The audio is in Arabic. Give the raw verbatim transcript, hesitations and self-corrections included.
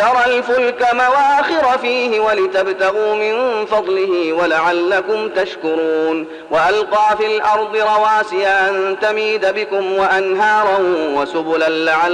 وترى الفلك مواخر فيه ولتبتغوا من فضله ولعلكم تشكرون وألقى في الأرض رواسي أن تميد بكم وأنهارا وسبلا لعلكم